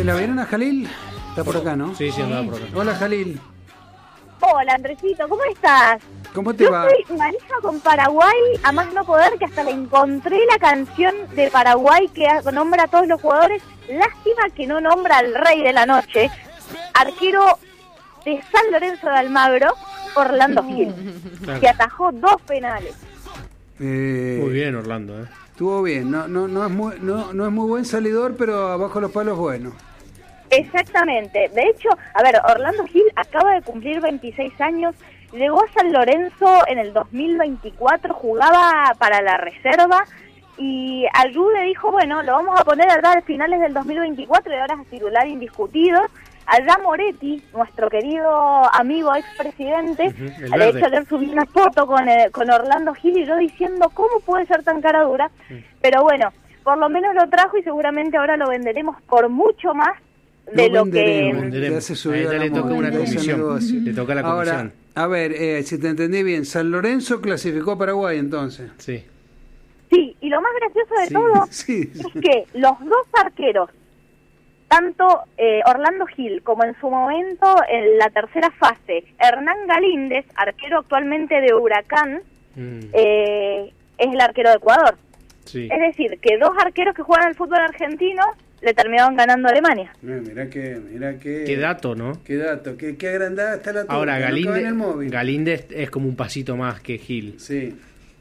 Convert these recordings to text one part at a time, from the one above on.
¿La vieron a Jalil? Está por acá, ¿no? Sí, anda por acá. Hola, Jalil. Hola, Andresito, ¿cómo estás? ¿Cómo te va? Yo soy manija con Paraguay, a más no poder, que hasta le encontré la canción de Paraguay que nombra a todos los jugadores. Lástima que no nombra al rey de la noche, arquero de San Lorenzo de Almagro, Orlando Gil, que atajó 2 penales. Muy bien, Orlando, Estuvo bien, no es muy buen salidor, pero abajo los palos bueno. Exactamente. De hecho, a ver, Orlando Gil acaba de cumplir 26 años, llegó a San Lorenzo en el 2024, jugaba para la reserva y Ayú le dijo, bueno, lo vamos a poner a finales del 2024 y ahora es titular indiscutido. Allá Moretti, nuestro querido amigo expresidente, de hecho ayer subí una foto con Orlando Gil y yo diciendo, ¿cómo puede ser tan cara dura? Pero bueno, por lo menos lo trajo y seguramente ahora lo venderemos por mucho más de lo que... Ya se subió a le toca una comisión. Le toca la comisión. Ahora, a ver, si te entendí bien, San Lorenzo clasificó a Paraguay entonces. Sí. Sí, y lo más gracioso de todo es que los 2 arqueros, tanto Orlando Gil como en su momento en la tercera fase, Hernán Galíndez, arquero actualmente de Huracán, es el arquero de Ecuador. Sí. Es decir, que 2 arqueros que juegan al fútbol argentino le terminaron ganando a Alemania. Mirá que... Qué dato, ¿no? Qué dato, qué agrandada está la torta. Ahora, ¿no? Galíndez es como un pasito más que Gil. Sí.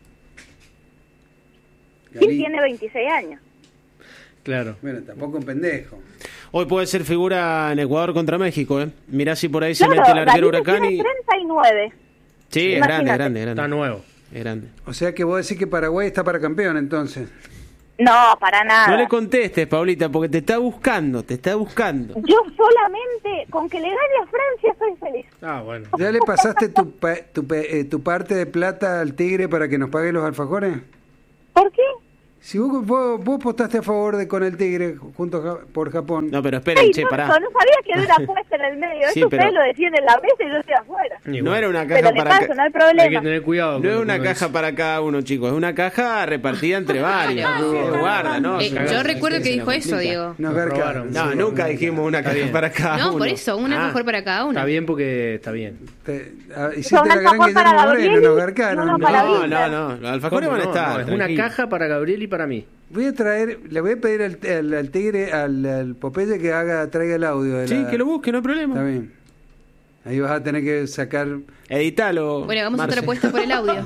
Gil tiene 26 años. Claro. Bueno, tampoco un pendejo. Hoy puede ser figura en Ecuador contra México, ¿eh? Mirá si por ahí se mete el arquero Huracán tiene 39. Sí, es grande. Está nuevo. Es grande. O sea que vos decís que Paraguay está para campeón, entonces. No, para nada. No le contestes, Paulita, porque te está buscando. Yo solamente, con que le gane a Francia, soy feliz. Ah, bueno. ¿Ya le pasaste tu parte de plata al Tigre para que nos pague los alfajores? ¿Por qué? Si vos postaste a favor de con el Tigre por Japón. No, pero esperen, pará. No sabía que era una apuesta en el medio. Sí, Eso pero... ustedes lo decían en la mesa y yo estoy afuera. No era una caja pero para paso, no hay problema. Hay que tener cuidado. No es una caja para cada uno, chicos. Es una caja repartida entre varios. Guarda, ¿no? Yo recuerdo que dijo eso, Diego. Nos garcaron. No, nunca dijimos una caja para cada uno. No, por eso, una mejor para cada uno. Está bien porque está bien. Hiciste la gran Guillermo Moreno, nos garcaron. No. Los alfajores van a estar. Es una caja para Gabriel y para mí. Le voy a pedir al Tigre, al Popeye, que traiga el audio. Sí, que lo busque, no hay problema. Está bien. Ahí vas a tener que sacar... Editalo. Bueno, hagamos otra apuesta por el audio.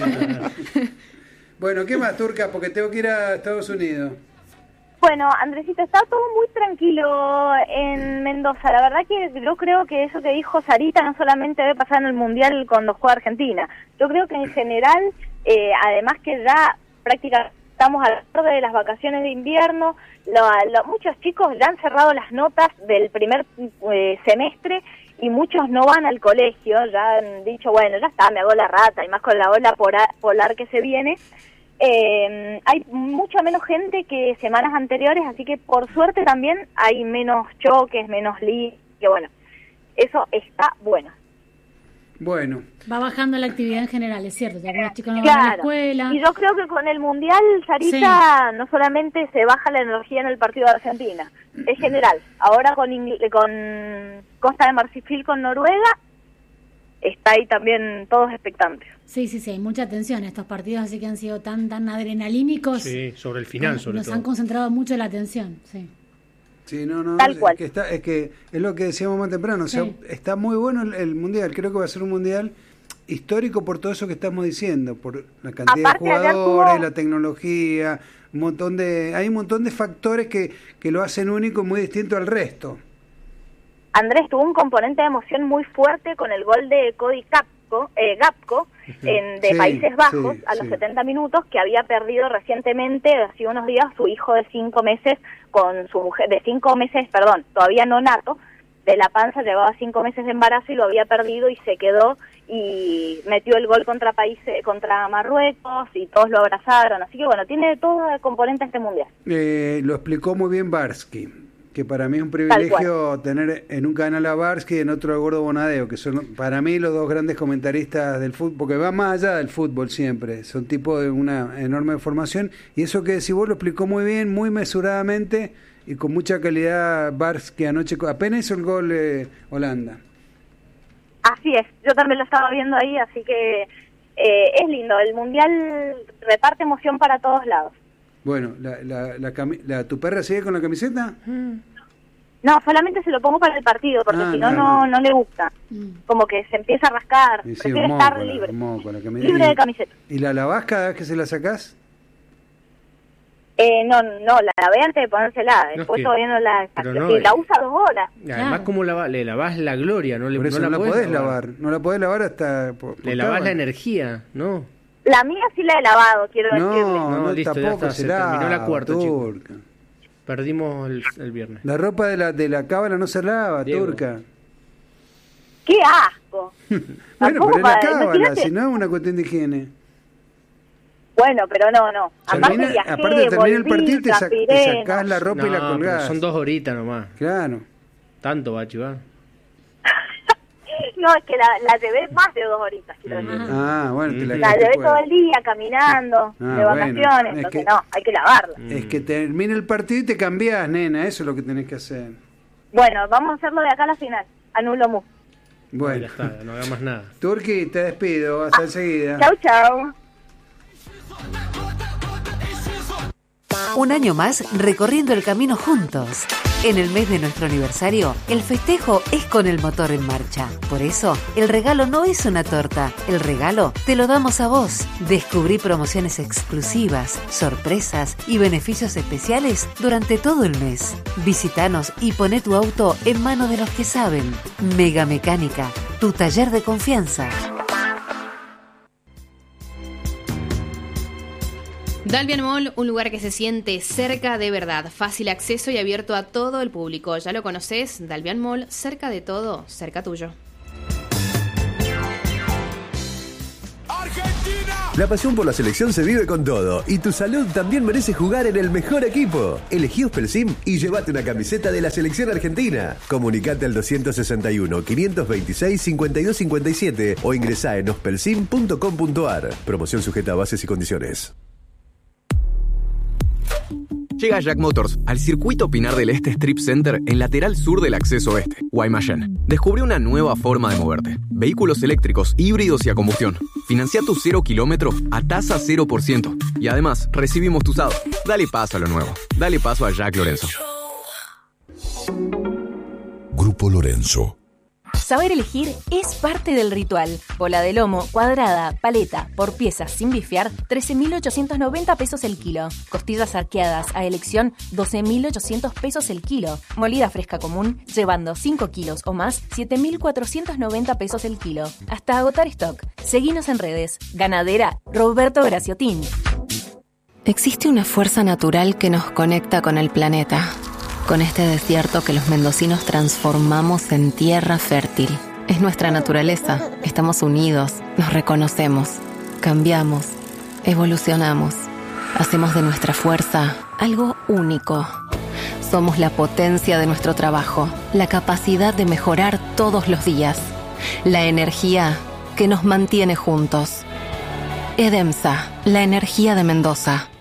Bueno, ¿qué más, Turca? Porque tengo que ir a Estados Unidos. Bueno, Andresito, está todo muy tranquilo en Mendoza. La verdad que yo creo que eso que dijo Sarita no solamente debe pasar en el Mundial cuando juega Argentina. Yo creo que en general, además que ya prácticamente estamos al borde de las vacaciones de invierno, muchos chicos ya han cerrado las notas del primer semestre y muchos no van al colegio, ya han dicho, bueno, ya está, me hago la rata, y más con la ola polar que se viene. Hay mucha menos gente que semanas anteriores, así que por suerte también hay menos choques, menos líos, que bueno, eso está bueno. Bueno. Va bajando la actividad en general, es cierto, ya algunos chicos no van a la escuela. Y yo creo que con el Mundial, Sarita, no solamente se baja la energía en el partido de Argentina, es general. Ahora con Costa de Marfil, con Noruega, está ahí también todos expectantes. Sí, hay mucha tensión en estos partidos, así que han sido tan adrenalínicos. Sí, sobre el final, sobre todo. Nos han concentrado mucho la atención, sí. Sí, no, tal cual. Es que es lo que decíamos más temprano, o sea, está muy bueno el Mundial, creo que va a ser un Mundial histórico por todo eso que estamos diciendo, por la cantidad de jugadores, la tecnología, hay un montón de factores que lo hacen único y muy distinto al resto. Andrés, tuvo un componente de emoción muy fuerte con el gol de Cody Gapco de Países Bajos a los 70 minutos, que había perdido recientemente, hace unos días, su hijo de 5 meses con su mujer, todavía no nato, de la panza, llevaba 5 meses de embarazo y lo había perdido y se quedó y metió el gol contra Marruecos y todos lo abrazaron, así que bueno, tiene todo el componente este mundial. Lo explicó muy bien Barsky. que para mí es un privilegio tener en un canal a Barsky y en otro a Gordo Bonadeo, que son para mí los dos grandes comentaristas del fútbol, porque va más allá del fútbol siempre, son tipos de una enorme formación, y eso que decís vos lo explicó muy bien, muy mesuradamente y con mucha calidad. Barsky anoche apenas hizo el gol Holanda. Así es, yo también lo estaba viendo ahí, así que es lindo, el Mundial reparte emoción para todos lados. Bueno, ¿tu perra sigue con la camiseta? No, solamente se lo pongo para el partido, porque si no le gusta. Como que se empieza a rascar, sí, prefiere estar libre. Libre de camiseta. ¿Y la lavás cada vez que se la sacás? No, la lavé antes de ponérsela, después todavía no la saqué. La usa 2 horas. Además, ¿cómo le lavás la gloria? No la podés lavar. No la podés lavar hasta... Le lavás la energía, ¿no? La mía sí la he lavado, quiero decirle. No, listo, tampoco se terminó la cuarta, Turca. Chicos. Perdimos el viernes. La ropa de la cábala no se lava, Diego. Turca. ¡Qué asco! Bueno, pero es la cábala, si no es una cuestión de higiene. Bueno, pero no. Aparte termina el partido y te sacás la ropa y la colgás. Son 2 horitas nomás. Claro. Tanto, Bachi, va. No, es que la llevé más de 2 horitas. Bueno. La llevé todo el día caminando, de vacaciones, entonces hay que lavarla. Es que termina el partido y te cambiás, nena, eso es lo que tenés que hacer. Bueno, vamos a hacerlo de acá a la final, anulo mu. Bueno, ya está, no hagamos nada. Turki, te despido, hasta enseguida. Chau. Un año más recorriendo el camino juntos. En el mes de nuestro aniversario, el festejo es con el motor en marcha. Por eso, el regalo no es una torta. El regalo te lo damos a vos. Descubrí promociones exclusivas, sorpresas y beneficios especiales durante todo el mes. Visítanos y poné tu auto en manos de los que saben. Mega Mecánica, tu taller de confianza. Dalvian Mall, un lugar que se siente cerca de verdad, fácil acceso y abierto a todo el público. ¿Ya lo conoces? Dalvian Mall, cerca de todo, cerca tuyo. La pasión por la selección se vive con todo y tu salud también merece jugar en el mejor equipo. Elegí Ospelsim y llévate una camiseta de la selección argentina. Comunicate al 261-526-5257 o ingresá en ospelsim.com.ar. Promoción sujeta a bases y condiciones. Llega Jack Motors al circuito Pinar del Este Strip Center en lateral sur del acceso oeste, Guaymallén. Descubre una nueva forma de moverte. Vehículos eléctricos, híbridos y a combustión. Financia tu 0 kilómetro a tasa 0%. Y además, recibimos tu usado. Dale paso a lo nuevo. Dale paso a Jack Lorenzo. Grupo Lorenzo. Saber elegir es parte del ritual. Bola de lomo, cuadrada, paleta, por piezas sin bifear, 13.890 pesos el kilo. Costillas arqueadas a elección, 12.800 pesos el kilo. Molida fresca común, llevando 5 kilos o más, 7.490 pesos el kilo. Hasta agotar stock. Seguinos en redes. Ganadera Roberto Graciotín. Existe una fuerza natural que nos conecta con el planeta. Con este desierto que los mendocinos transformamos en tierra fértil. Es nuestra naturaleza. Estamos unidos, nos reconocemos, cambiamos, evolucionamos. Hacemos de nuestra fuerza algo único. Somos la potencia de nuestro trabajo, la capacidad de mejorar todos los días, la energía que nos mantiene juntos. EDEMSA, la energía de Mendoza.